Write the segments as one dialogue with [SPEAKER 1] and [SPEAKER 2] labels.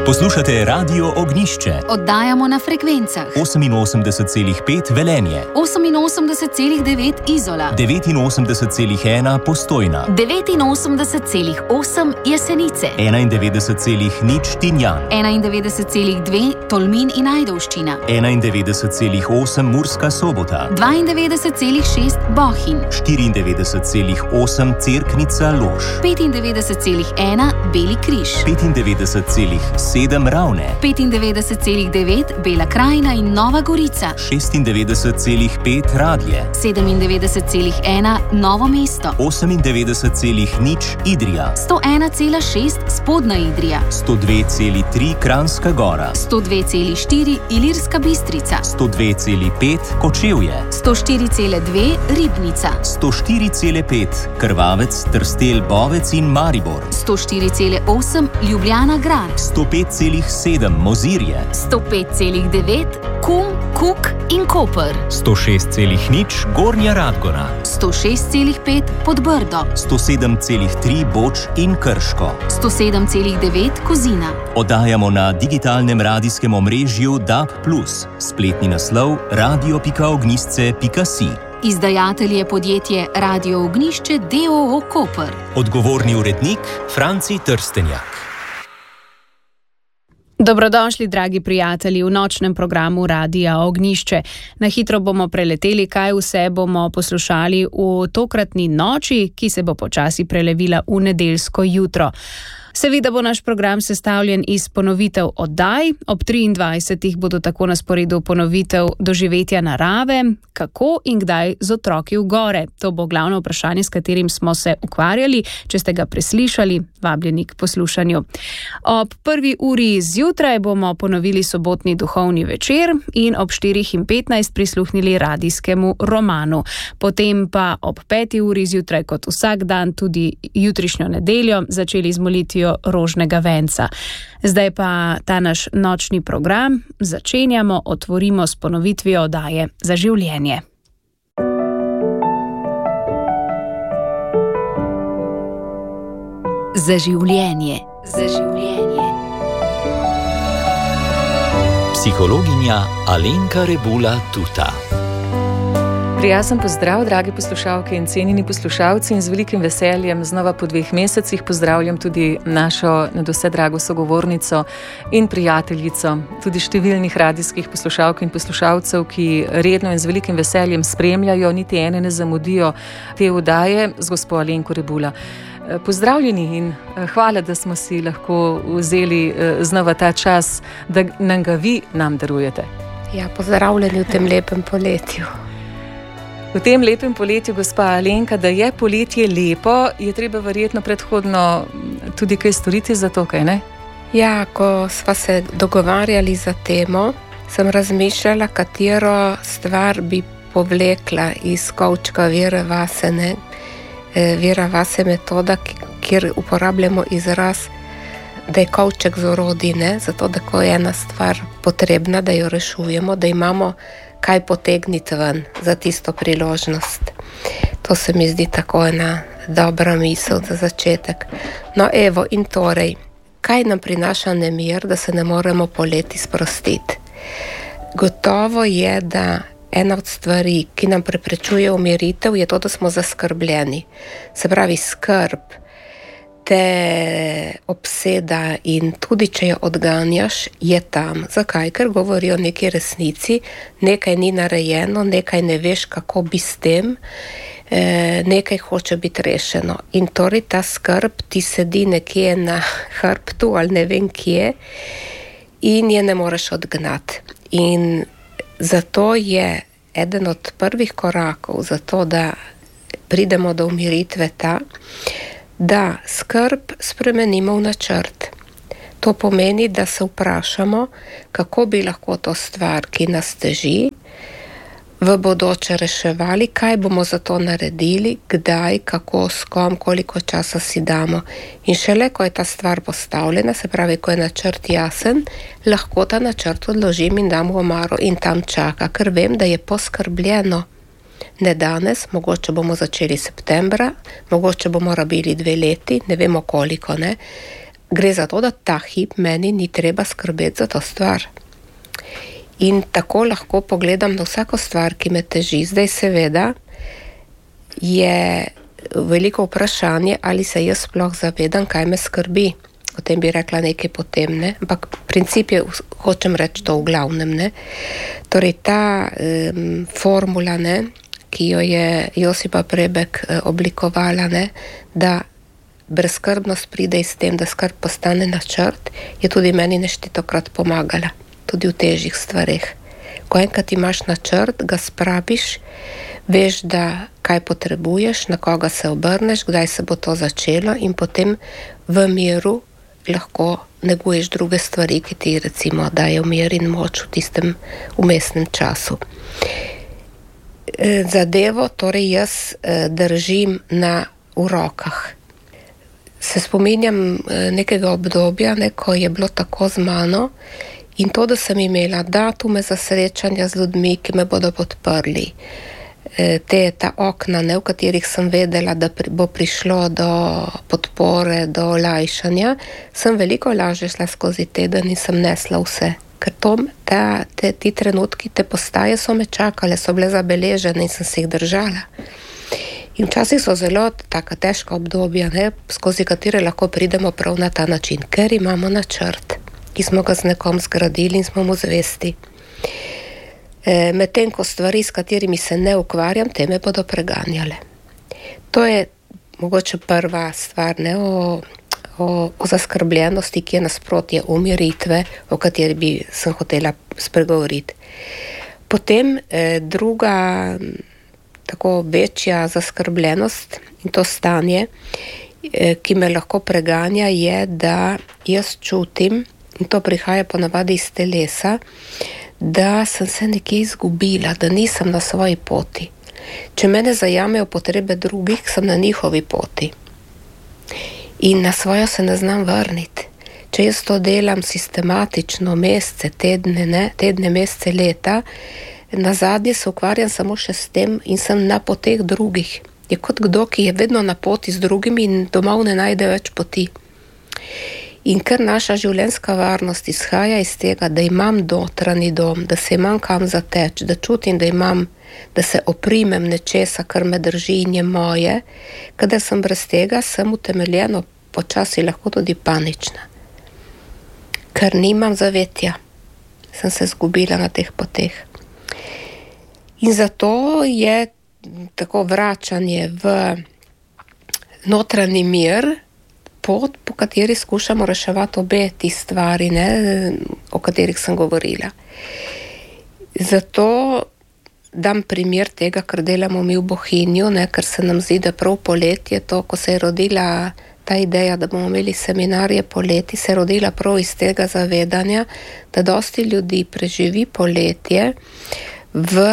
[SPEAKER 1] Poslušate Radio Ognjišče.
[SPEAKER 2] Oddajamo na frekvencah
[SPEAKER 1] 88,5 Velenje,
[SPEAKER 2] 88,9 Izola,
[SPEAKER 1] 89,1 Postojna,
[SPEAKER 2] 89,8 Jesenice,
[SPEAKER 1] 91,0 Tinjan,
[SPEAKER 2] 91,2 Tolmin in Ajdovščina,
[SPEAKER 1] 91,8 Murska Sobota,
[SPEAKER 2] 92,6 Bohinj,
[SPEAKER 1] 94,8 Cerknica Lož,
[SPEAKER 2] 95,1 Beli križ,
[SPEAKER 1] 95,7 Ravne,
[SPEAKER 2] 95,9 Bela krajina in Nova Gorica,
[SPEAKER 1] 96,5 Radlje,
[SPEAKER 2] 97,1 Novo mesto,
[SPEAKER 1] 98,0 Idrija,
[SPEAKER 2] 101,6 Spodnja Idrija,
[SPEAKER 1] 102,3 Kranjska Gora,
[SPEAKER 2] 102,4 Ilirska Bistrica,
[SPEAKER 1] 102,5 Kočevje,
[SPEAKER 2] 104,2 Ribnica,
[SPEAKER 1] 104,5 Krvavec, Trstelj, Bovec in Maribor,
[SPEAKER 2] 104,8 Ljubljana Grad,
[SPEAKER 1] 105,7 Mozirje,
[SPEAKER 2] 105,9 Kum, Kuk in Koper,
[SPEAKER 1] 106,0 Gornja Radgona,
[SPEAKER 2] 106,5 Podbrdo,
[SPEAKER 1] 107,3 Boč in Krško,
[SPEAKER 2] 107,9 Kozina.
[SPEAKER 1] Oddajamo na digitalnem radijskem omrežju DAB+, spletni naslov radio.ognjišče.si.
[SPEAKER 2] Izdajatelj je podjetje Radio Ognjišče d.o.o. Koper.
[SPEAKER 1] Odgovorni urednik Franci Trstenjak.
[SPEAKER 3] Dobrodošli, dragi prijatelji, v nočnem programu Radia Ognjišče. Na hitro bomo preleteli, kaj vse bomo poslušali v tokratni noči, ki se bo počasi prelevila v nedeljsko jutro. Seveda bo naš program sestavljen iz ponovitev oddaj. Ob 23. bodo tako na sporedu ponovitev doživetja narave, kako in kdaj z otroki v gore. To bo glavno vprašanje, s katerim smo se ukvarjali. Če ste ga preslišali, vabljeni k poslušanju. Ob 1. uri zjutraj bomo ponovili sobotni duhovni večer in ob 4:15 prisluhnili radijskemu romanu. Potem pa ob 5. uri zjutraj, kot vsak dan, tudi jutrišnjo nedeljo, začeli z molitvijo rožnega venca. Zdaj pa ta naš nočni program začenjamo, otvorimo s ponovitvijo oddaje Za življenje.
[SPEAKER 2] Za življenje. Za življenje.
[SPEAKER 1] Psihologinja Alenka Rebula-Tuta.
[SPEAKER 4] Prijazen pozdrav, dragi poslušalke in cenjeni poslušalci, in z velikim veseljem znova po 2 mesecih pozdravljam tudi našo nadvse drago sogovornico in prijateljico, tudi številnih radijskih poslušalk in poslušalcev, ki redno in z velikim veseljem spremljajo, niti ene ne zamudijo te oddaje, z gospo Alenko Rebula. Pozdravljeni in hvala, da smo si lahko vzeli znova ta čas, da nam ga vi nam darujete.
[SPEAKER 5] Ja, pozdravljeni v tem lepem poletju.
[SPEAKER 4] V tem lepem poletju, gospa Alenka, da je poletje lepo, je treba verjetno predhodno tudi kaj storiti za to, kaj ne?
[SPEAKER 5] Ja, ko sva se dogovarjali za temo, sem razmišljala, katero stvar bi povlekla iz kovčka Vere Vasene. Vera Vase metoda, kjer uporabljamo izraz, da je kovček z orodji, ne? Zato, da ko je ena stvar potrebna, da jo rešujemo, da imamo kaj potegniti ven za tisto priložnost. To se mi zdi tako ena dobra misel za začetek. No evo, in torej, kaj nam prinaša nemir, da se ne moremo poleti sprostiti? Gotovo je, da ena od stvari, ki nam preprečuje umiritev, je to, da smo zaskrbljeni. Se pravi, skrb te obseda in tudi, če jo odganjaš, je tam. Zakaj? Ker govori o neki resnici, nekaj ni narejeno, nekaj ne veš, kako bi s tem, nekaj hoče biti rešeno. In torej ta skrb ti sedi nekje na hrbtu ali ne vem kje in je ne moreš odgnati. In zato je eden od prvih korakov za to, da pridemo do umiritve ta, da skrb spremenimo v načrt. To pomeni, da se vprašamo, kako bi lahko to stvar, ki nas teži, v bodoče reševali, kaj bomo za to naredili, kdaj, kako, s kom, koliko časa si damo. In šele, ko je ta stvar postavljena, se pravi, ko je načrt jasen, lahko ta načrt odložim in dam v omaro in tam čaka, ker vem, da je poskrbljeno. Ne danes, mogoče bomo začeli septembra, mogoče bomo rabili 2 leti, ne vemo koliko, ne. gre za to, da ta hip meni ni treba skrbeti za to stvar. In tako lahko pogledam na vsako stvar, ki me teži. Zdaj seveda je veliko vprašanje, ali se jaz sploh zavedam, kaj me skrbi. O tem bi rekla nekaj potem, ne? Ampak princip je, hočem reči to v glavnem, ne? Torej ta formula, ne, ki jo je Josipa Prebek oblikovala, ne, da brezskrbnost pride s tem, da skrb postane načrt, je tudi meni neštetokrat pomagala, tudi v težjih stvareh. Ko enkrat imaš načrt, ga spraviš, veš, da kaj potrebuješ, na koga se obrneš, kdaj se bo to začelo in potem v miru lahko neguješ druge stvari, ki ti recimo dajo mir in moč v tistem vmesnem času. Zadevo torej jaz držim v rokah. Se spominjam nekega obdobja, ko je bilo tako z mano in to, da sem imela datume za srečanja z ljudmi, ki me bodo podprli. Ta okna, v katerih sem vedela, da bo prišlo do podpore, do olajšanja, sem veliko lažje šla skozi teden in sem nesla vse. Ker ti trenutki, te postaje so me čakale, so bile zabeležene in sem se jih držala. In včasih so zelo taka težka obdobja, skozi katere lahko pridemo prav na ta način, ker imamo načrt, ki smo ga z nekom zgradili in smo mu zvesti. Medtem ko stvari, s katerimi se ne ukvarjam, te me bodo preganjale. To je mogoče prva stvar, o zaskrbljenosti, ki je nasprotje umiritve, o kateri sem hotela spregovoriti. Potem druga tako večja zaskrbljenost in to stanje, ki me lahko preganja, je, da jaz čutim, in to prihaja ponavadi iz telesa, da sem se nekje izgubila, da nisem na svoji poti. Če mene zajamejo potrebe drugih, sem na njihovi poti. In na svojo se ne znam vrniti. Če jaz to delam sistematično, mesece, tedne, mesece, leta, nazadnje se ukvarjam samo še s tem in sem na poteh drugih. Je kot kdo, ki je vedno na poti z drugimi in domov ne najde več poti. In ker naša življenjska varnost izhaja iz tega, da imam notranji dom, da se imam kam zateči, da čutim, da se oprimem nečesa, kar me drži in je moje, kadar sem brez tega, sem utemeljeno počasi lahko tudi panična. Ker nimam zavetja, sem se zgubila na teh poteh. In zato je tako vračanje v notranji mir, pot, po kateri skušamo reševati obe ti stvari, o katerih sem govorila. Zato dam primer tega, kar delamo mi v Bohinju, ker se nam zdi, da prav poletje, to, ko se je rodila ta ideja, da bomo imeli seminarje poleti, se je rodila prav iz tega zavedanja, da dosti ljudi preživi poletje v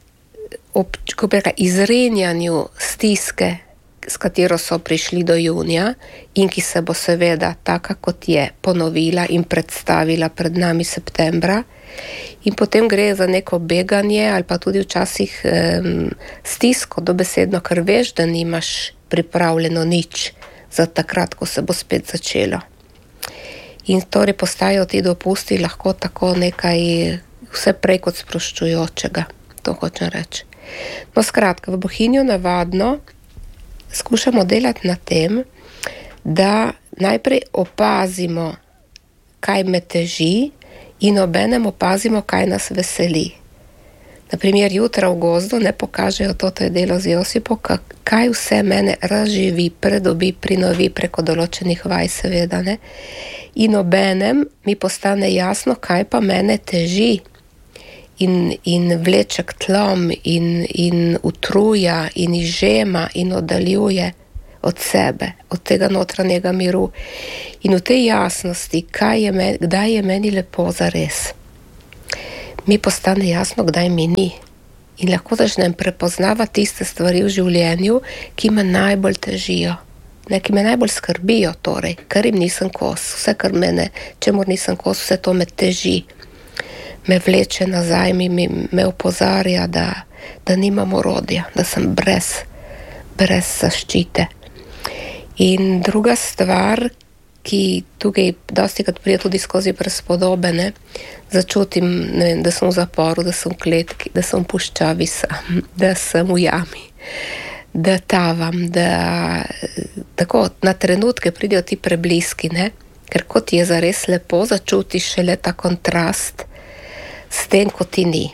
[SPEAKER 5] izrenjanju stiske, s katero so prišli do junija in ki se bo seveda taka, kot je, ponovila in predstavila pred nami septembra. In potem gre za neko beganje ali pa tudi včasih stisko dobesedno, ker veš, da nimaš pripravljeno nič za takrat, ko se bo spet začelo. In torej postajajo ti dopusti lahko tako nekaj vse prej kot sproščujočega, to hočem reči. No skratka, v Bohinju navadno skušamo delati na tem, da najprej opazimo, kaj me teži in obenem opazimo, kaj nas veseli. Naprimer, jutra v gozdu ne pokažejo to je delo z Josipo, kaj vse mene razživi, predobi, prinovi preko določenih vaj seveda, in obenem mi postane jasno, kaj pa mene teži in vleče k tlom in utruja in izžema in oddaljuje od sebe, od tega notranjega miru. In v tej jasnosti, kdaj je meni lepo zares, mi postane jasno, kdaj mi ni. In lahko začnem prepoznavati tiste stvari v življenju, ki me najbolj težijo, ki me najbolj skrbijo, torej, ker jim nisem kos. Vse, kar čemur nisem kos, vse to me teži. Me vleče nazaj, me opozarja, da nimam orodja, da sem brez zaščite. In druga stvar, ki tukaj dosti krat pride tudi skozi prespodobe, ne, začutim, ne vem, da sem v zaporu, da sem v kletki, da sem v puščavi sam, da sem v jami, da tavam, da tako na trenutke pridejo ti prebliski, ne, ker ko ti je zares lepo, začutiš šele ta kontrast s tem, ko ti ni.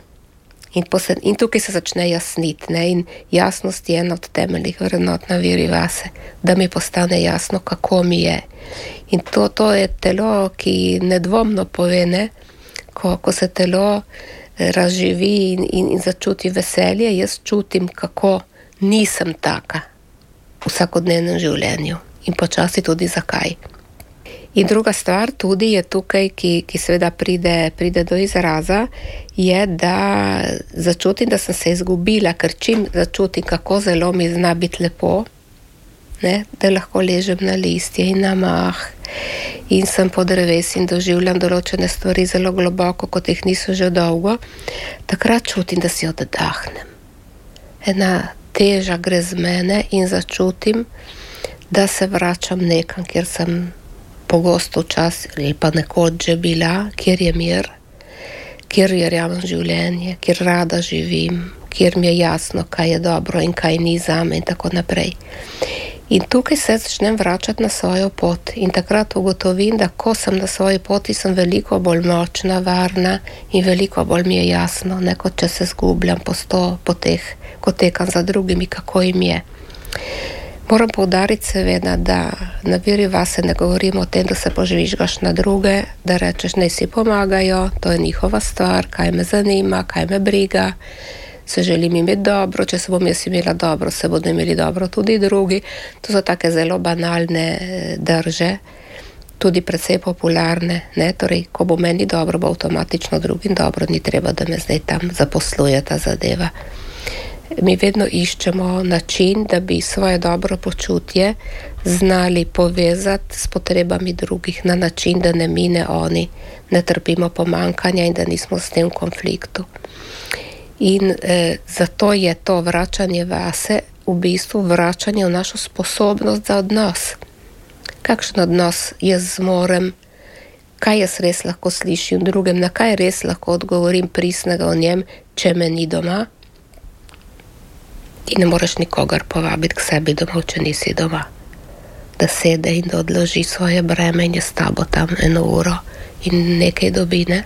[SPEAKER 5] In tukaj se začne jasniti, ne, in jasnost je ena od temeljnih vrednot na veri vase, da mi postane jasno, kako mi je. In to je telo, ki nedvomno pove, ne, ko se telo razživi in začuti veselje, jaz čutim, kako nisem taka v vsakodnevnem življenju in počasi tudi zakaj. In druga stvar tudi je tukaj, ki seveda pride do izraza, je, da začutim, da sem se izgubila, ker čim začutim, kako zelo mi zna biti lepo, ne, da lahko ležem na listje in na mah in sem pod dreves in doživljam določene stvari zelo globoko, kot jih niso že dolgo, takrat čutim, da si oddahnem. Ena teža gre z mene in začutim, da se vračam nekam, kjer sem pogosto včasih ali pa nekoč že bila, kjer je mir, kjer verjamem življenje, kjer rada živim, kjer mi je jasno, kaj je dobro in kaj ni zame in tako naprej. In tukaj se začnem vračati na svojo pot in takrat ugotovim, da ko sem na svoji poti, sem veliko bolj močna, varna in veliko bolj mi je jasno, ne kot če se zgubljam po poteh, ko tekam za drugimi, kako jim je. Moram poudariti seveda, da na veri vase ne govorimo o tem, da se požvižgaš na druge, da rečeš, naj si pomagajo, to je njihova stvar, kaj me zanima, kaj me briga, se želim imeti dobro, če se bom jaz imela dobro, se bodo imeli dobro tudi drugi. To so take zelo banalne drže, tudi precej popularne, ne, torej, ko bo meni dobro, bo avtomatično drugim dobro, ni treba, da me zdaj tam zaposluje ta zadeva. Mi vedno iščemo način, da bi svoje dobro počutje znali povezati s potrebami drugih na način, da ne mine oni, ne trpimo pomankanja in da nismo s tem v konfliktu. In zato je to vračanje vase v bistvu vračanje v našo sposobnost za odnos. Kakšen odnos jaz zmorem, kaj jaz res lahko slišim drugem, na kaj res lahko odgovorim pristnega o njem, če me ni doma. Ti ne moreš nikogar povabiti k sebi domov, če nisi doma. Da sede in da odloži svoje breme in je s tabo tam 1 uro in nekaj dobi, ne?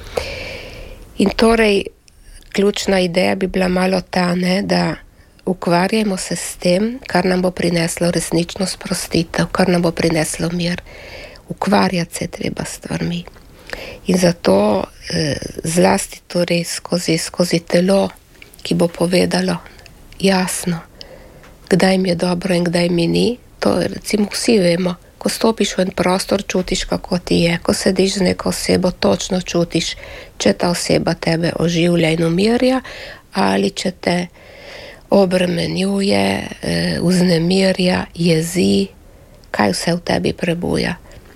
[SPEAKER 5] In torej, ključna ideja bi bila malo ta, ne, da ukvarjajmo se s tem, kar nam bo prineslo resnično sprostitev, kar nam bo prineslo mir. Ukvarjati se treba s stvarmi. In zato zlasti torej skozi telo, ki bo povedalo jasno, kdaj mi je dobro in kdaj mi ni, to recimo vsi vemo. Ko stopiš v en prostor, čutiš, kako ti je. Ko sediš z neko osebo, točno čutiš, če ta oseba tebe oživlja in umirja, ali če te obremenjuje, vznemirja, jezi, kaj vse v tebi prebuja.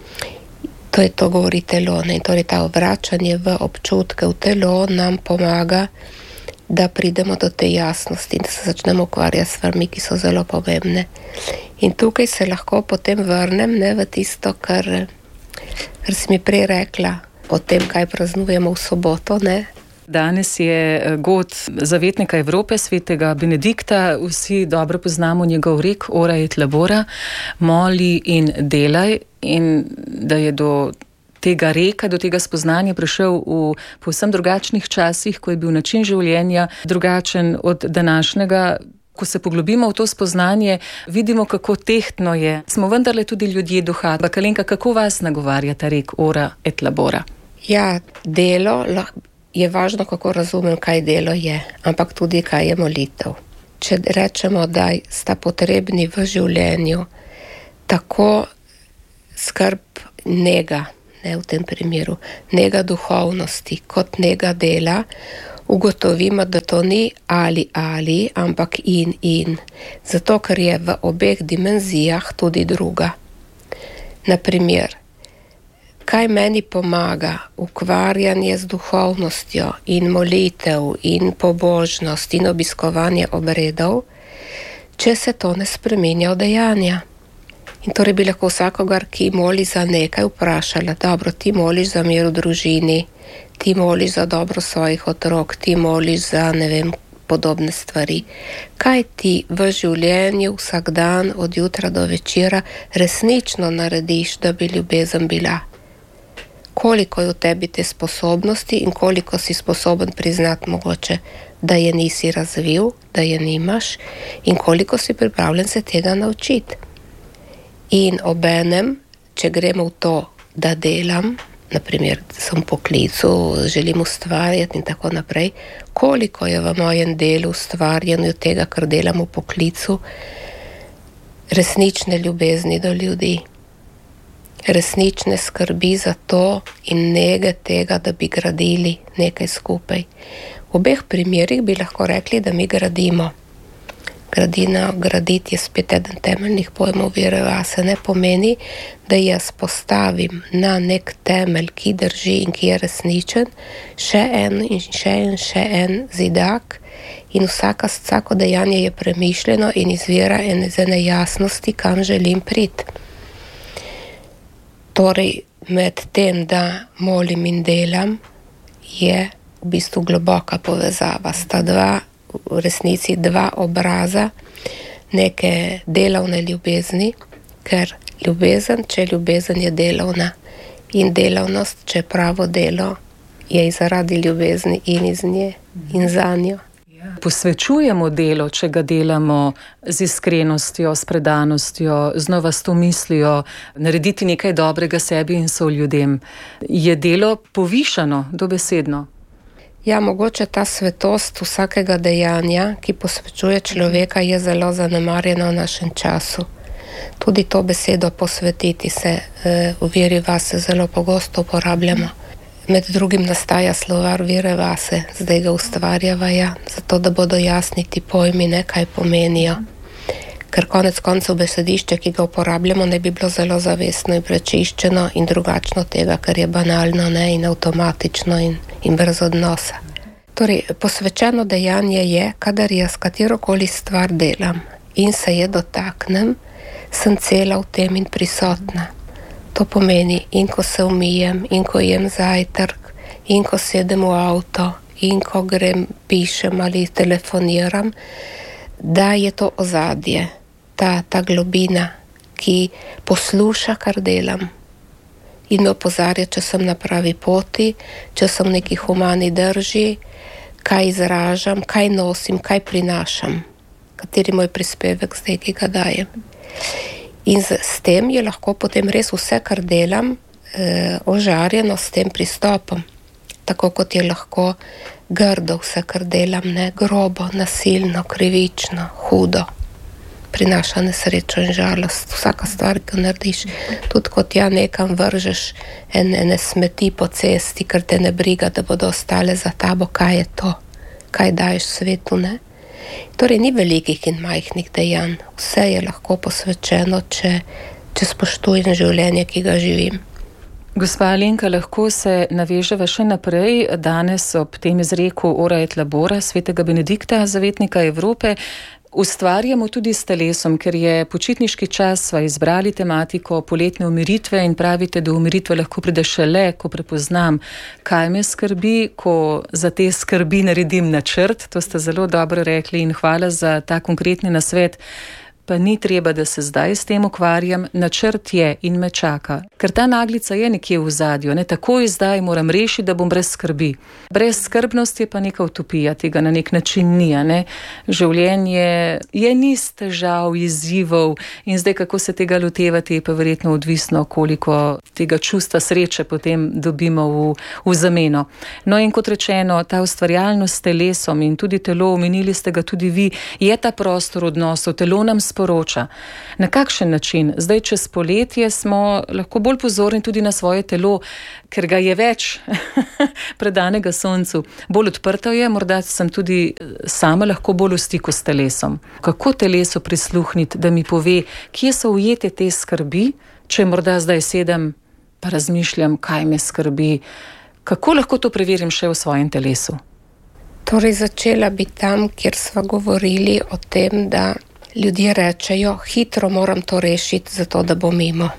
[SPEAKER 5] To govori telo, ne? Torej ta vračanje v občutke v telo nam pomaga, da pridemo do te jasnosti in da se začnemo ukvarjati s stvarmi, ki so zelo pomembne. In tukaj se lahko potem vrnem, ne, v tisto, kar si mi prej rekla, o tem, kaj praznujemo v soboto, ne.
[SPEAKER 4] Danes je god zavetnika Evrope, svetega Benedikta. Vsi dobro poznamo njegov rek Ora et labora, moli in delaj, in da je do tega reka, do tega spoznanja prišel v povsem drugačnih časih, ko je bil način življenja drugačen od današnjega. Ko se poglobimo v to spoznanje, vidimo, kako tehtno je. Smo vendarle tudi ljudje duha. Kalenka, kako vas nagovarja ta rek Ora et labora?
[SPEAKER 5] Ja, delo je važno, kako razumem, kaj delo je, ampak tudi, kaj je molitev. Če rečemo, da sta potrebni v življenju tako skrb nega, ne, v tem primeru, nega duhovnosti kot nega dela, ugotovimo, da to ni ali, ampak in. Zato, ker je v obeh dimenzijah tudi druga. Naprimer, kaj meni pomaga ukvarjanje z duhovnostjo in molitev in pobožnost in obiskovanje obredov, če se to ne spreminja v dejanja. In torej bi lahko vsakogar, ki moli za nekaj, vprašala, dobro, ti moliš za mir v družini, ti moliš za dobro svojih otrok, ti moliš za, ne vem, podobne stvari. Kaj ti v življenju vsak dan od jutra do večera resnično narediš, da bi ljubezen bila? Koliko je v tebi te sposobnosti in koliko si sposoben priznati mogoče, da je nisi razvil, da je nimaš in koliko si pripravljen se tega naučiti. In obenem, če gremo v to, da delam, naprimer, sem v poklicu, želim ustvarjati in tako naprej, koliko je v mojem delu ustvarjeno tega, kar delam v poklicu, resnične ljubezni do ljudi, resnične skrbi za to in nege tega, da bi gradili nekaj skupaj. V obeh primerih bi lahko rekli, da mi gradimo. Graditi je spet eden temeljnih pojmov vere vase. Ne pomeni, da jaz postavim na nek temelj, ki drži in ki je resničen, še en zidak in vsako dejanje je premišljeno in izvira iz ene jasnosti, kam želim priti. Torej, med tem, da molim in delam, je v bistvu globoka povezava. Sta v resnici dva obraza neke delovne ljubezni, ker če ljubezen je delovna in delavnost, če pravo delo, je zaradi ljubezni in iz nje in za njo.
[SPEAKER 4] Posvečujemo delo, če ga delamo z iskrenostjo, s predanostjo, znova s to mislijo, narediti nekaj dobrega sebi in soljudem. Je delo povišano, dobesedno?
[SPEAKER 5] Ja, mogoče ta svetost vsakega dejanja, ki posvečuje človeka, je zelo zanemarjena v našem času. Tudi to besedo posvetiti se v veri vase zelo pogosto uporabljamo. Med drugim nastaja slovar vere vase, zdaj ga ustvarjava, zato da bodo jasni ti pojmi, kaj pomenijo. Ker konec koncev besedišče, ki ga uporabljamo, ne bi bilo zelo zavestno in prečiščeno in drugačno tega, ker je banalno in avtomatično in brez odnosa. Torej, posvečeno dejanje je, kadar jaz katerokoli stvar delam in se je dotaknem, sem cela v tem in prisotna. To pomeni, in ko se umijem, in ko jem zajtrk, in ko sedem v avto, in ko grem, pišem ali telefoniram, da je to ozadje, ta globina, ki posluša, kar delam in me opozarja, če sem na pravi poti, če sem v neki humani drži, kaj izražam, kaj nosim, kaj prinašam, kateri moj prispevek zdaj, ki ga dajem. In s tem je lahko potem res vse, kar delam, ožarjeno s tem pristopom. Tako kot je lahko grdo vse, kar delam, grobo, nasilno, krivično, hudo. Prinaša nesrečo in žalost. Vsaka stvar, ki narediš, tudi kot nekam vržeš ene smeti po cesti, ker te ne briga, da bodo ostale za tabo, kaj je to, kaj daješ svetu, Torej, ni velikih in majhnih dejanj. Vse je lahko posvečeno, če spoštujem življenje, ki ga živim.
[SPEAKER 4] Gospa Alenka, lahko se naveževa še naprej. Danes ob tem izreku Ora et labora svetega Benedikta, zavetnika Evrope, ustvarjamo tudi s telesom, ker je počitniški čas, sva izbrali tematiko poletne umiritve in pravite, da umiritve lahko pride šele, ko prepoznam, kaj me skrbi, ko za te skrbi naredim načrt. To ste zelo dobro rekli in hvala za ta konkretni nasvet. Pa ni treba, da se zdaj s tem ukvarjam, načrt je in me čaka. Ker ta naglica je nekje v ozadju, takoj zdaj moram rešiti, da bom brez skrbi. Brezskrbnost je pa neka utopija, tega na nek način ni, Življenje je niz težav, izzivov in zdaj kako se tega lotevati je pa verjetno odvisno, koliko tega čustva sreče potem dobimo v zameno. No in kot rečeno, ta ustvarjalnost s telesom in tudi telo, omenili ste ga tudi vi, je ta prostor odnosov, telo nam sporoča. Na kakšen način? Zdaj, čez poletje smo lahko bolj pozorni tudi na svoje telo, ker ga je več predanega soncu. Bolj odprto je, morda sem tudi sama lahko bolj v stiku s telesom. Kako telesu prisluhniti, da mi pove, kje so ujete te skrbi, če morda zdaj sedem pa razmišljam, kaj me skrbi. Kako lahko to preverim še v svojem telesu?
[SPEAKER 5] Torej, začela bi tam, kjer sva govorili o tem, da ljudje rečejo, hitro moram to rešiti, zato da bo mimo.